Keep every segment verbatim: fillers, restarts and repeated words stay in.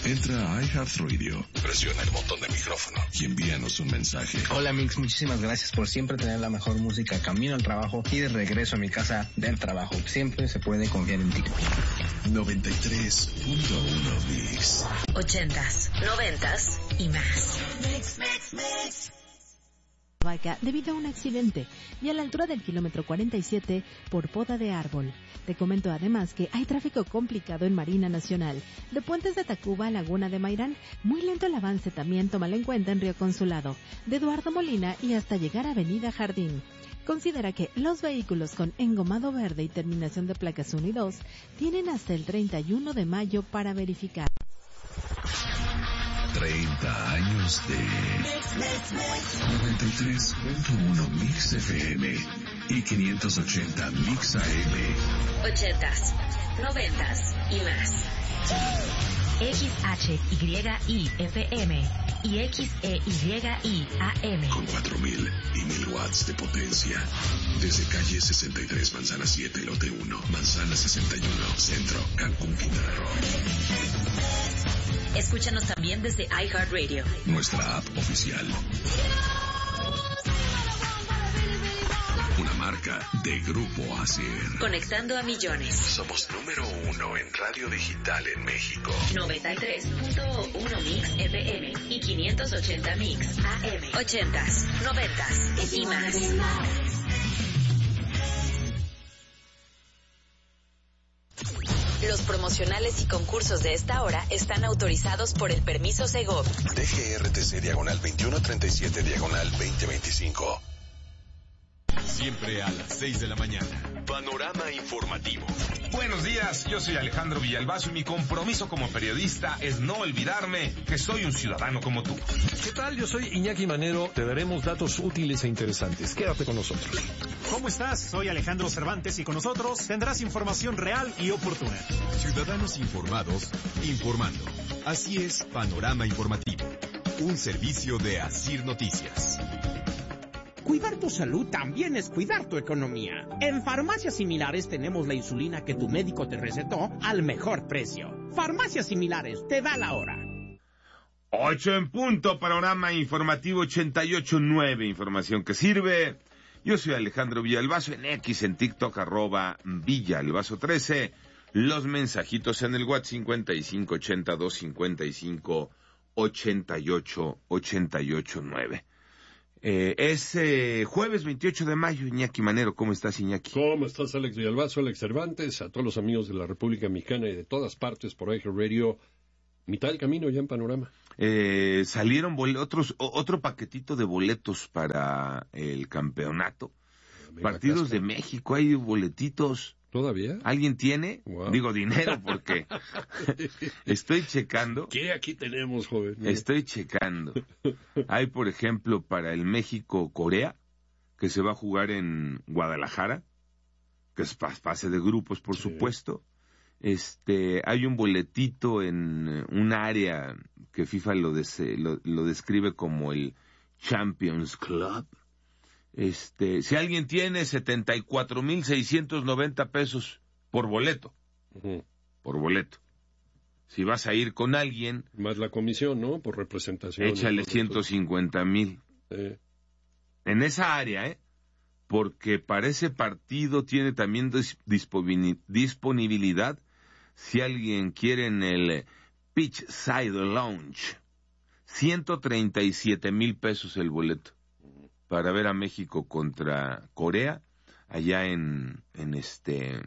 Entra a iHeartRadio, presiona el botón de micrófono y envíanos un mensaje. Hola Mix, muchísimas gracias por siempre tener la mejor música camino al trabajo y de regreso a mi casa del trabajo. Siempre se puede confiar en ti. noventa y tres punto uno Mix. Ochentas, noventas y más. Mix, mix, mix. Debido a un accidente y a la altura del kilómetro cuarenta y siete por poda de árbol. Te comento además que hay tráfico complicado en Marina Nacional, de Puentes de Tacuba a Laguna de Mairán. Muy lento el avance también, tómalo en cuenta, en Río Consulado, de Eduardo Molina y hasta llegar a Avenida Jardín. Considera que los vehículos con engomado verde y terminación de placas uno y dos tienen hasta el treinta y uno de mayo para verificar. treinta años de noventa y tres punto uno Mix F M y quinientos ochenta Mix A M. Ochentas, noventas y más. X H Y I F M y X E Y I A M. Con cuatro mil y mil watts de potencia. Desde calle sesenta y tres, Manzana siete, Lote uno, Manzana sesenta y uno, Centro, Cancún, Quintana Roo. Escúchanos también desde iHeartRadio, nuestra app oficial. Una marca de Grupo Acer. Conectando a millones. Somos número uno en radio digital en México. noventa y tres punto uno Mix F M y quinientos ochenta Mix A M. Ochentas, noventas y más. Los promocionales y concursos de esta hora están autorizados por el permiso Segov. D G R T C diagonal veintiuno treinta y siete diagonal veinte veinticinco. Siempre a las seis de la mañana. Panorama informativo. Buenos días, yo soy Alejandro Villalbazo y mi compromiso como periodista es no olvidarme que soy un ciudadano como tú. ¿Qué tal? Yo soy Iñaki Manero. Te daremos datos útiles e interesantes. Quédate con nosotros. ¿Cómo estás? Soy Alejandro Cervantes y con nosotros tendrás información real y oportuna. Ciudadanos informados, informando. Así es, Panorama Informativo. Un servicio de Asir Noticias. Cuidar tu salud también es cuidar tu economía. En Farmacias Similares tenemos la insulina que tu médico te recetó al mejor precio. Farmacias Similares, te da la hora. Ocho en punto, Panorama Informativo ochenta y ocho nueve, información que sirve. Yo soy Alejandro Villalbazo, en X, en TikTok, arroba Villalbazo trece. Los mensajitos en el WhatsApp cincuenta y cinco ochenta y dos cincuenta y cinco ochenta y ocho ochenta y ocho nueve. Eh, es eh, jueves veintiocho de mayo, Iñaki Manero. ¿Cómo estás, Iñaki? ¿Cómo estás, Alex Villalbazo, Alex Cervantes? A todos los amigos de la República Mexicana y de todas partes por iHeartRadio. Mitad del camino ya en Panorama. Eh, salieron bol- otros, o- otro paquetito de boletos para el campeonato. Partidos casca. De México, hay boletitos. ¿Todavía? ¿Alguien tiene? Wow. Digo dinero porque estoy checando. ¿Qué aquí tenemos, joven? Estoy checando. Hay, por ejemplo, para el México-Corea, que se va a jugar en Guadalajara, que es fase de grupos, por sí. supuesto. Este, hay un boletito en un área que FIFA lo, des- lo, lo describe como el Champions Club. Este, si alguien tiene setenta y cuatro mil seiscientos noventa pesos por boleto, uh-huh. por boleto. Si vas a ir con alguien, más la comisión, ¿no? Por representación. Échale ciento cincuenta mil. Eh. En esa área, ¿eh? Porque para ese partido tiene también dis- disponibilidad. Si alguien quiere en el Pitch Side Lounge, ciento treinta y siete mil pesos el boleto. Para ver a México contra Corea, allá en, en este,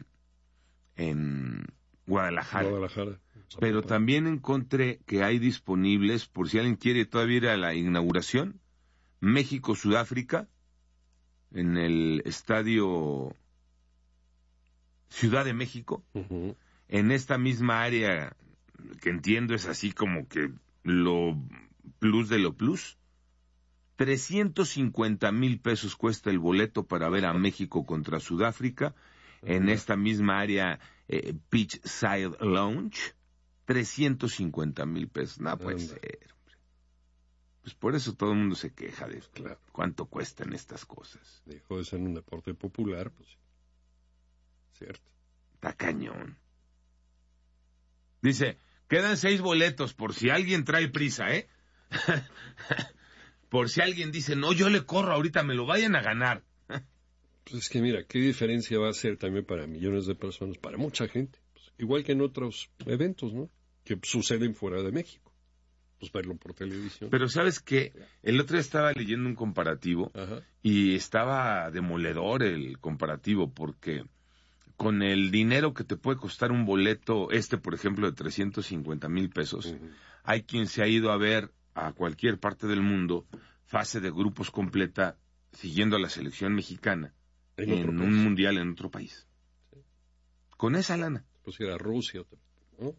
en Guadalajara. Guadalajara. Pero también encontré que hay disponibles, por si alguien quiere todavía ir a la inauguración, México-Sudáfrica, en el estadio Ciudad de México, uh-huh. en esta misma área, que entiendo es así como que lo plus de lo plus, trescientos cincuenta mil pesos cuesta el boleto para ver a México contra Sudáfrica en esta misma área, eh, Pitch Side Lounge, trescientos cincuenta mil pesos. No puede ser, hombre. Pues por eso todo el mundo se queja de claro. cuánto cuestan estas cosas. Dejó de ser un deporte popular, pues cierto. Está cañón. Dice, Quedan seis boletos por si alguien trae prisa, ¿eh? Por si alguien dice, no, yo le corro ahorita, me lo vayan a ganar. Pues es que mira, qué diferencia va a ser también para millones de personas, para mucha gente. Pues, igual que en otros eventos, ¿no? Que suceden fuera de México. Pues verlo por televisión. Pero ¿sabes qué? El otro día estaba leyendo un comparativo. Ajá. Y estaba demoledor el comparativo porque con el dinero que te puede costar un boleto, este por ejemplo de trescientos cincuenta mil pesos, uh-huh. hay quien se ha ido a ver a cualquier parte del mundo fase de grupos completa siguiendo a la selección mexicana en, en un mundial en otro país. Sí. Con esa lana. Pues era Rusia, ¿no?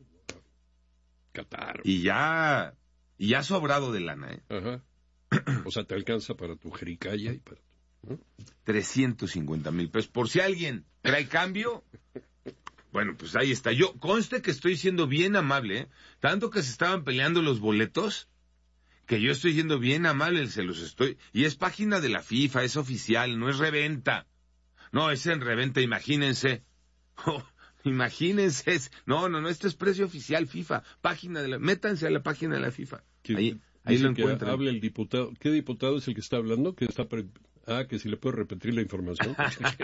Qatar. Y ya... Y ya sobrado de lana, ¿eh? Ajá. O sea, te alcanza para tu jericaya y para tu... ¿no? trescientos cincuenta mil pesos. Por si alguien trae cambio, bueno, pues ahí está. Yo, conste que estoy siendo bien amable, ¿eh? Tanto que se estaban peleando los boletos, que yo estoy siendo bien amable, se los estoy... Y es página de la FIFA, es oficial, no es reventa. No, es en reventa, imagínense. Oh, imagínense. No, no, no, este es precio oficial FIFA. Página de la... Métanse a la página de la FIFA. Ahí, ahí lo encuentran. Habla el diputado. ¿Qué diputado es el que está hablando? Que está pre... Ah, que si le puedo repetir la información.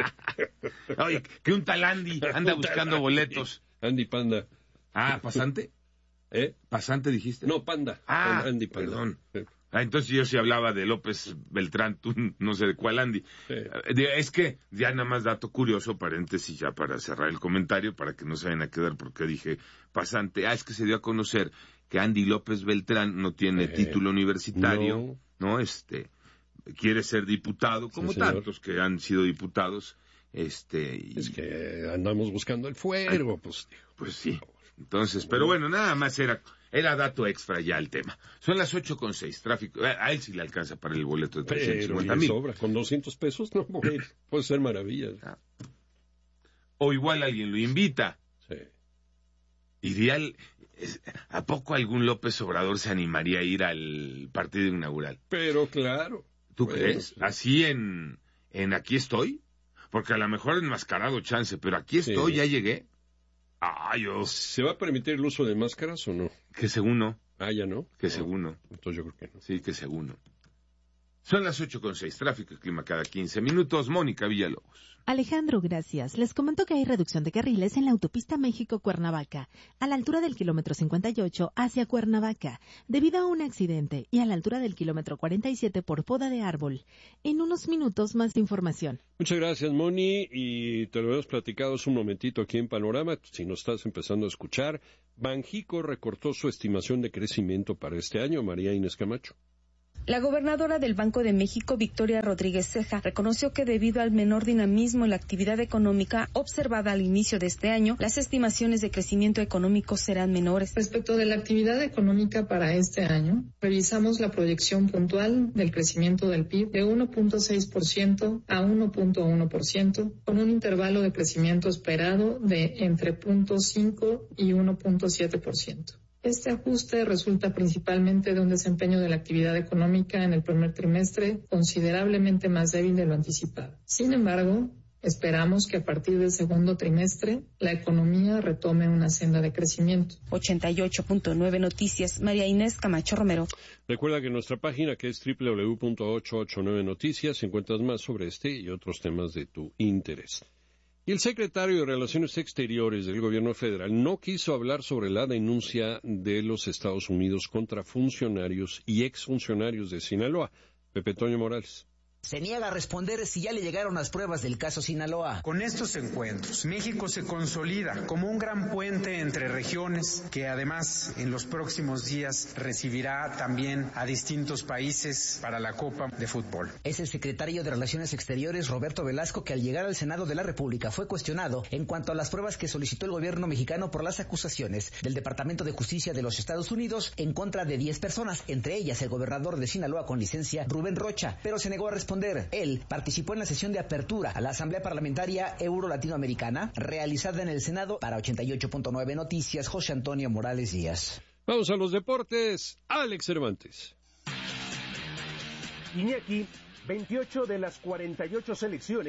Oye, que un tal Andy anda buscando Andy. boletos. Andy Panda. Ah, ¿pasante? ¿Eh? ¿Pasante dijiste? No, Panda. Ah, Andy Panda. Perdón. Ah, entonces yo sí hablaba de López Beltrán, tú no sé de cuál Andy. Sí. Es que, ya nada más dato curioso, paréntesis ya para cerrar el comentario, para que no se vayan a quedar porque dije pasante. Ah, es que se dio a conocer que Andy López Beltrán no tiene eh, título universitario, no. ¿no? Este, quiere ser diputado, como sí, tantos que han sido diputados. Este, y... Es que andamos buscando el fuego, Ay, pues. Pues sí. Entonces, pero bueno, nada más era... Era dato extra ya el tema. Son las ocho con seis, tráfico. A él sí le alcanza para el boleto de trescientos cincuenta mil. Sobra. Con doscientos pesos no puede, puede ser maravilla. Ah. O igual alguien lo invita. Sí. Ideal. ¿A poco algún López Obrador se animaría a ir al partido inaugural? Pero claro. ¿Tú bueno, crees? Sí. Así en, en Aquí Estoy. Porque a lo mejor enmascarado chance, pero aquí estoy, sí. Ya llegué. Ah, yo... ¿Se va a permitir el uso de máscaras o no? Que según no. Ah, ya no. Que no. según no. Entonces yo creo que no. Sí, que según no. Son las ocho con seis, tráfico y clima cada quince minutos. Mónica Villalobos. Alejandro, gracias. Les comento que hay reducción de carriles en la autopista México-Cuernavaca, a la altura del kilómetro cincuenta y ocho hacia Cuernavaca, debido a un accidente, y a la altura del kilómetro cuarenta y siete por poda de árbol. En unos minutos más información. Muchas gracias, Moni, y te lo hemos platicado hace un momentito aquí en Panorama, si nos estás empezando a escuchar. Banjico recortó su estimación de crecimiento para este año. María Inés Camacho. La gobernadora del Banco de México, Victoria Rodríguez Ceja, reconoció que debido al menor dinamismo en la actividad económica observada al inicio de este año, las estimaciones de crecimiento económico serán menores. Respecto de la actividad económica para este año, revisamos la proyección puntual del crecimiento del P I B de uno punto seis por ciento a uno punto uno por ciento, con un intervalo de crecimiento esperado de entre cero punto cinco y uno punto siete por ciento. Este ajuste resulta principalmente de un desempeño de la actividad económica en el primer trimestre considerablemente más débil de lo anticipado. Sin embargo, esperamos que a partir del segundo trimestre la economía retome una senda de crecimiento. ochenta y ocho punto nueve Noticias, María Inés Camacho Romero. Recuerda que en nuestra página, que es doble u doble u doble u punto ochocientos ochenta y nueve Noticias, encuentras más sobre este y otros temas de tu interés. Y el secretario de Relaciones Exteriores del Gobierno Federal no quiso hablar sobre la denuncia de los Estados Unidos contra funcionarios y exfuncionarios de Sinaloa. Pepe Toño Morales. Se niega a responder si ya le llegaron las pruebas del caso Sinaloa. Con estos encuentros, México se consolida como un gran puente entre regiones que además en los próximos días recibirá también a distintos países para la Copa de Fútbol. Es el secretario de Relaciones Exteriores, Roberto Velasco, que al llegar al Senado de la República fue cuestionado en cuanto a las pruebas que solicitó el gobierno mexicano por las acusaciones del Departamento de Justicia de los Estados Unidos en contra de diez personas, entre ellas el gobernador de Sinaloa con licencia, Rubén Rocha, pero se negó a responder. Él participó en la sesión de apertura a la Asamblea Parlamentaria Euro-Latinoamericana realizada en el Senado. Para ochenta y ocho punto nueve Noticias, José Antonio Morales Díaz. Vamos a los deportes. Alex Cervantes. Iñaki, veintiocho de las cuarenta y ocho selecciones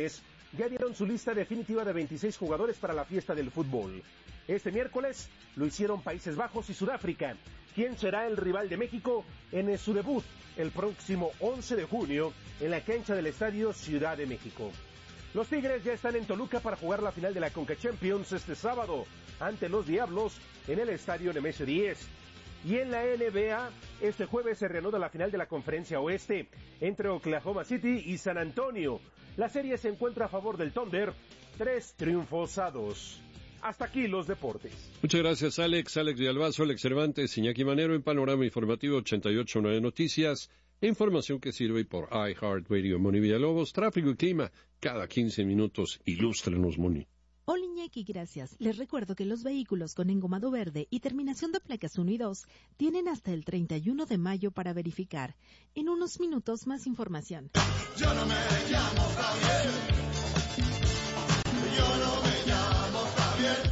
ya dieron su lista definitiva de veintiséis jugadores para la fiesta del fútbol. Este miércoles lo hicieron Países Bajos y Sudáfrica. ¿Quién será el rival de México en su debut el próximo once de junio en la cancha del Estadio Ciudad de México? Los Tigres ya están en Toluca para jugar la final de la Conca Champions este sábado ante los Diablos en el Estadio Nemesio diez. Y en la N B A, este jueves se reanuda la final de la Conferencia Oeste entre Oklahoma City y San Antonio. La serie se encuentra a favor del Thunder, tres triunfos a dos. Hasta aquí los deportes. Muchas gracias, Alex. Alex de Albazo, Alex Cervantes, Iñaki Manero en Panorama Informativo ochenta y ocho punto nueve Noticias. Información que sirve por iHeartRadio. Moni Villalobos, tráfico y clima. Cada quince minutos, ilústrenos, Moni. Hola, Iñaki, gracias. Les recuerdo que los vehículos con engomado verde y terminación de placas uno y dos tienen hasta el treinta y uno de mayo para verificar. En unos minutos, más información. Yo no me llamo Javier. Yo no me llamo Javier.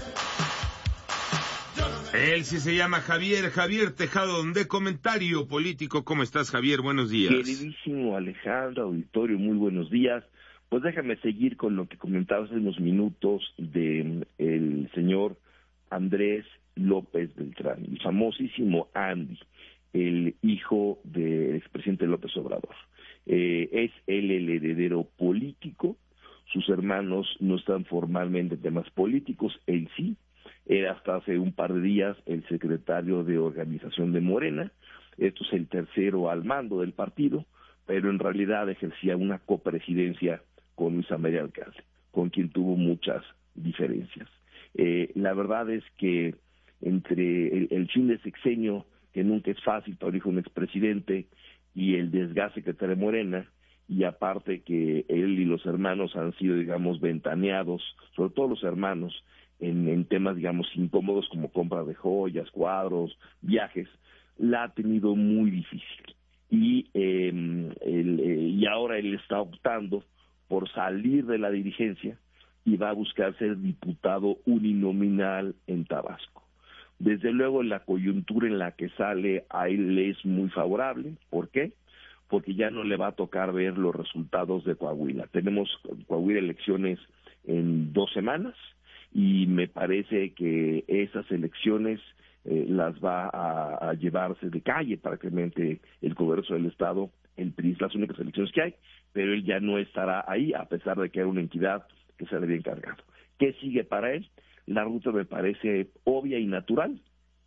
Él sí se llama Javier, Javier Tejado, de Comentario Político. ¿Cómo estás, Javier? Buenos días. Queridísimo Alejandro, auditorio, muy buenos días. Pues déjame seguir con lo que comentaba hace unos minutos de el señor Andrés López Beltrán, el famosísimo Andy, el hijo del expresidente López Obrador. Eh, es él el heredero político, sus hermanos no están formalmente en temas políticos, él sí. Era hasta hace un par de días el secretario de organización de Morena. Esto es el tercero al mando del partido, pero en realidad ejercía una copresidencia con Luisa María Alcalde, con quien tuvo muchas diferencias. Eh, la verdad es que entre el, el fin de sexenio, que nunca es fácil para el hijo de un expresidente, y el desgaste que trae Morena, y aparte que él y los hermanos han sido, digamos, ventaneados, sobre todo los hermanos, En, en temas, digamos, incómodos como compra de joyas, cuadros, viajes, la ha tenido muy difícil. Y, eh, el, eh, y ahora él está optando por salir de la dirigencia y va a buscar ser diputado uninominal en Tabasco. Desde luego, la coyuntura en la que sale a él es muy favorable. ¿Por qué? Porque ya no le va a tocar ver los resultados de Coahuila. Tenemos Coahuila elecciones en dos semanas, y me parece que esas elecciones eh, las va a, a llevarse de calle prácticamente el Congreso del Estado, el P R I, las únicas elecciones que hay, pero él ya no estará ahí, a pesar de que era una entidad que se le había encargado. ¿Qué sigue para él? La ruta me parece obvia y natural.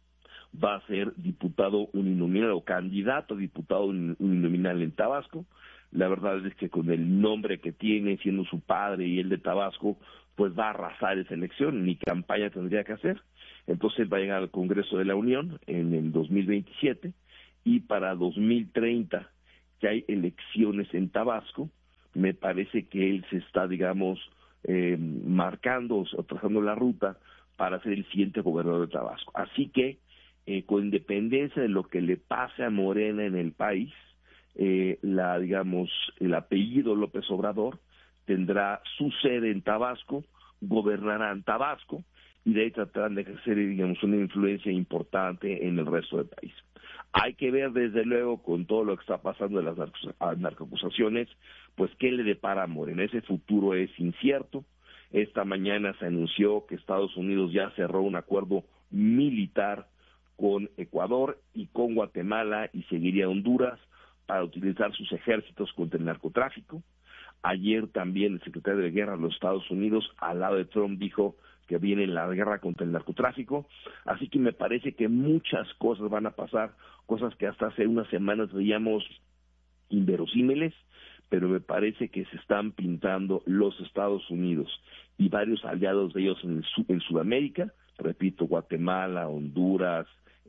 Va a ser diputado uninominal o candidato a diputado uninominal en Tabasco. La verdad es que con el nombre que tiene, siendo su padre y el de Tabasco, pues va a arrasar esa elección, ni campaña tendría que hacer. Entonces va a llegar al Congreso de la Unión en el dos mil veintisiete, y para dos mil treinta, que hay elecciones en Tabasco, me parece que él se está, digamos, eh, marcando o trazando la ruta para ser el siguiente gobernador de Tabasco. Así que, eh, con independencia de lo que le pase a Morena en el país, eh, la, digamos, el apellido López Obrador tendrá su sede en Tabasco, gobernará en Tabasco, y de ahí tratarán de ejercer, digamos, una influencia importante en el resto del país. Hay que ver, desde luego, con todo lo que está pasando de las narcoacusaciones, pues qué le depara a Morena. Ese futuro es incierto. Esta mañana se anunció que Estados Unidos ya cerró un acuerdo militar con Ecuador y con Guatemala, y seguiría Honduras para utilizar sus ejércitos contra el narcotráfico. Ayer también el secretario de Guerra de los Estados Unidos, al lado de Trump, dijo que viene la guerra contra el narcotráfico. Así que me parece que muchas cosas van a pasar, cosas que hasta hace unas semanas veíamos inverosímiles, pero me parece que se están pintando los Estados Unidos y varios aliados de ellos en, el, en Sudamérica, repito, Guatemala, Honduras,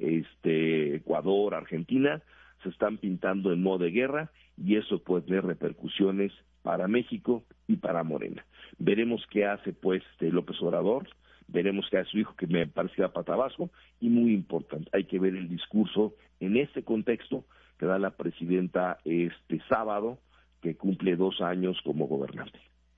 este, Ecuador, Argentina, se están pintando en modo de guerra, y eso puede tener repercusiones para México y para Morena. Veremos qué hace, pues, este López Obrador, veremos qué hace su hijo, que me parece que va para Tabasco, y muy importante, hay que ver el discurso en este contexto que da la presidenta este sábado, que cumple dos años como gobernante.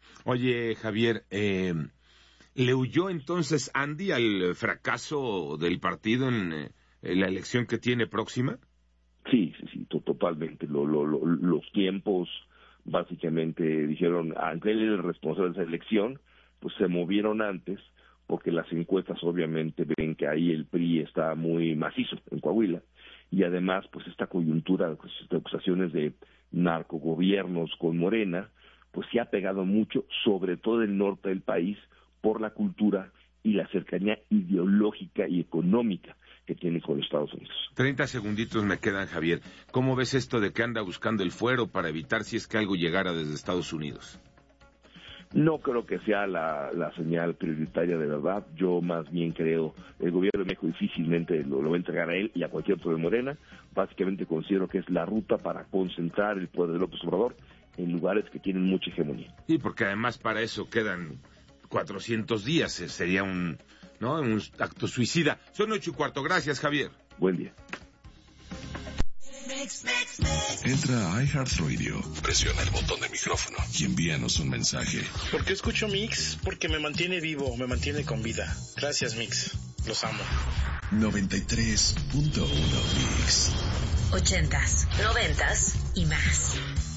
Oye, Javier, eh, ¿le huyó entonces Andy al fracaso del partido en, en la elección que tiene próxima? Sí, sí, sí, totalmente. Lo, lo, lo, los tiempos básicamente dijeron, aunque él era el responsable de esa elección, pues se movieron antes, porque las encuestas obviamente ven que ahí el P R I está muy macizo en Coahuila, y además pues esta coyuntura de acusaciones de narcogobiernos con Morena, pues sí ha pegado mucho, sobre todo en el norte del país, por la cultura y la cercanía ideológica y económica que tiene con los Estados Unidos. Treinta segunditos me quedan, Javier. ¿Cómo ves esto de que anda buscando el fuero para evitar si es que algo llegara desde Estados Unidos? No creo que sea la, la señal prioritaria de verdad. Yo más bien creo, el gobierno de México difícilmente lo, lo va a entregar a él y a cualquier otro de Morena. Básicamente considero que es la ruta para concentrar el poder de López Obrador en lugares que tienen mucha hegemonía. Y porque además para eso quedan cuatrocientos días, sería un, ¿no? un acto suicida. Son ocho y cuarto. Gracias, Javier. Buen día. Entra a iHeartRadio, presiona el botón de micrófono y envíanos un mensaje. ¿Por qué escucho Mix? Porque me mantiene vivo, me mantiene con vida. Gracias, Mix. Los amo. noventa y tres punto uno Mix. Ochentas, noventas y más.